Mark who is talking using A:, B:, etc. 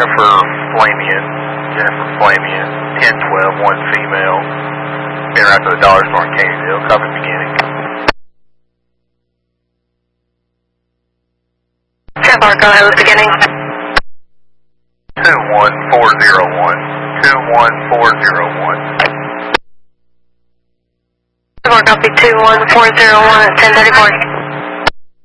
A: Jennifer Flamian, 1012, one female. Been right to the dollar store in Caneyville, copy beginning.
B: Trevor, go ahead with beginning.
A: 21401. 21401.
B: Trevor, copy 21401 at 1034.